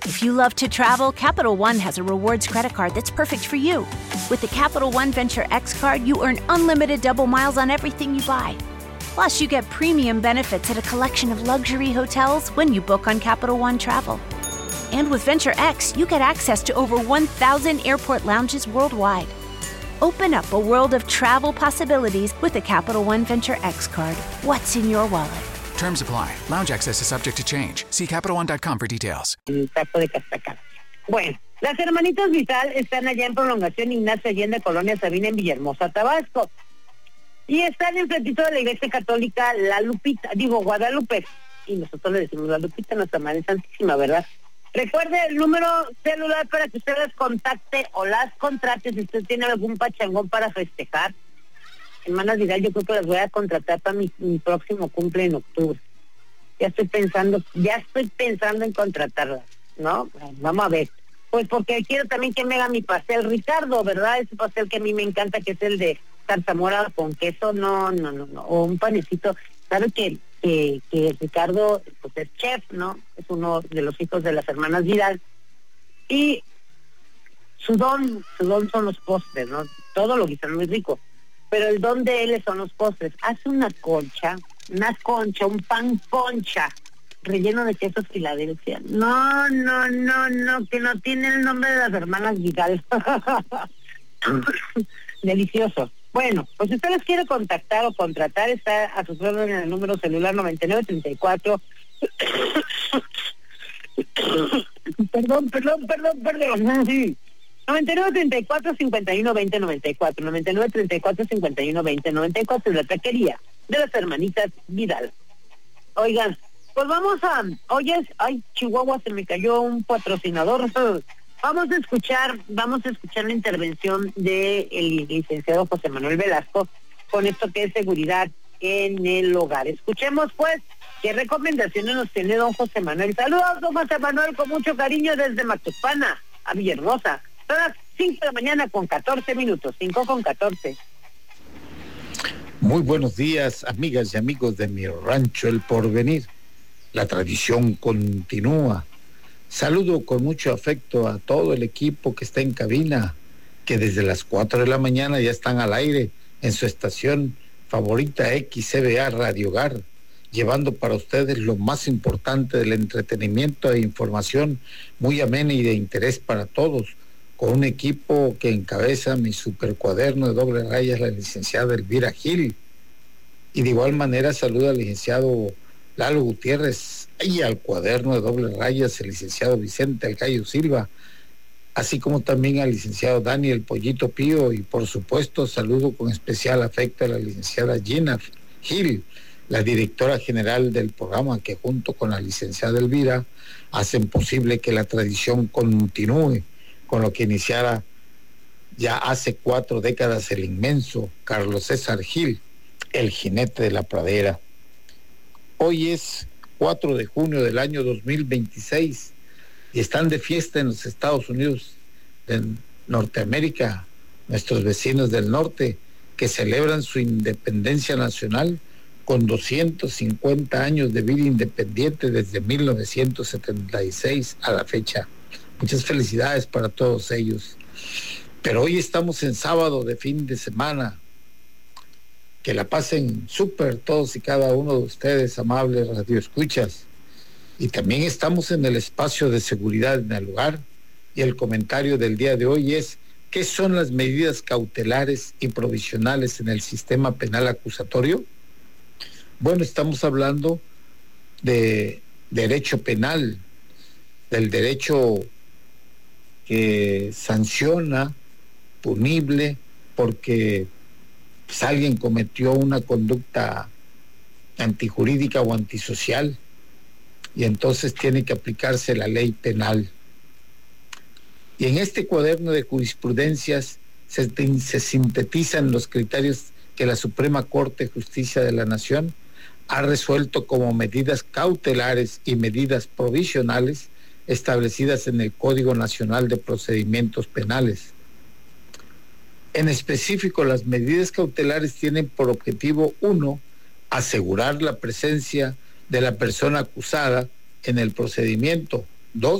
If you love to travel, Capital One has a rewards credit card that's perfect for you. With the Capital One Venture X card, you earn unlimited double miles on everything you buy. Plus, you get premium benefits at a collection of luxury hotels when you book on Capital One Travel. And with Venture X, you get access to over 1,000 airport lounges worldwide. Open up a world of travel possibilities with the Capital One Venture X card. What's in your wallet? Terms apply. Lounge access is subject to change. See CapitalOne.com for details. El taco de Castacar. Bueno, las hermanitas Vital están allá en Prolongación Ignacio Allende, Colonia Sabina, en Villahermosa, Tabasco. Y están enfrentito de la Iglesia Católica Guadalupe. Y nosotros le decimos la Lupita, nuestra Madre Santísima, ¿verdad? Recuerde el número celular para que usted las contacte o las contrate si usted tiene algún pachangón para festejar. Hermanas Vidal, yo creo que las voy a contratar para mi próximo cumple en octubre. Ya estoy pensando en contratarlas, ¿no? Vamos a ver. Pues porque quiero también que me haga mi pastel Ricardo, ¿verdad? Ese pastel que a mí me encanta, que es el de zarzamora con queso, no. O un panecito. ¿Sabe que Ricardo pues es chef, ¿no? Es uno de los hijos de las hermanas Vidal. Y su don son los postres, ¿no? Todo lo guisan muy rico. Pero el don de él son los postres. Hace una concha, un pan concha, relleno de queso Filadelfia. No, que no tiene el nombre de las hermanas Vidal. Delicioso. Bueno, pues si usted les quiere contactar o contratar, está a sus órdenes en el número celular 9934. Perdón. 9934-51-20-94, 9934-51-20-94, la taquería de las hermanitas Vidal. Oigan, pues vamos a... Chihuahua, se me cayó un patrocinador. Vamos a escuchar la intervención del licenciado José Manuel Velasco con esto que es seguridad en el hogar. Escuchemos, pues, qué recomendaciones nos tiene don José Manuel. Saludos, don José Manuel, con mucho cariño desde Macuspana a Villahermosa. Son las 5 de la mañana con 14 minutos, 5:14. Muy buenos días, amigas y amigos de mi rancho El Porvenir. La tradición continúa. Saludo con mucho afecto a todo el equipo que está en cabina, que desde las 4 de la mañana ya están al aire en su estación favorita XCBA Radio Hogar, llevando para ustedes lo más importante del entretenimiento e información muy amena y de interés para todos, con un equipo que encabeza mi supercuaderno de doble rayas, la licenciada Elvira Gil. Y de igual manera saluda al licenciado Lalo Gutiérrez y al cuaderno de doble rayas el licenciado Vicente El Gallo Silva, así como también al licenciado Daniel Pollito Pío, y por supuesto saludo con especial afecto a la licenciada Gina Gil, la directora general del programa, que junto con la licenciada Elvira hacen posible que la tradición continúe con lo que iniciara ya hace 4 décadas el inmenso Carlos César Gil, el jinete de la pradera. Hoy es 4 de junio del año 2026 y están de fiesta en los Estados Unidos de Norteamérica, nuestros vecinos del norte, que celebran su independencia nacional con 250 años de vida independiente desde 1976 a la fecha. Muchas felicidades para todos ellos. Pero hoy estamos en sábado de fin de semana. Que la pasen súper todos y cada uno de ustedes, amables radioescuchas. Y también estamos en el espacio de seguridad en el hogar. Y el comentario del día de hoy es: ¿qué son las medidas cautelares y provisionales en el sistema penal acusatorio? Bueno, estamos hablando de derecho penal, del derecho que sanciona, punible, porque pues alguien cometió una conducta antijurídica o antisocial, y entonces tiene que aplicarse la ley penal. Y en este cuaderno de jurisprudencias se sintetizan los criterios que la Suprema Corte de Justicia de la Nación ha resuelto como medidas cautelares y medidas provisionales establecidas en el Código Nacional de Procedimientos Penales. En específico, las medidas cautelares tienen por objetivo: 1, asegurar la presencia de la persona acusada en el procedimiento.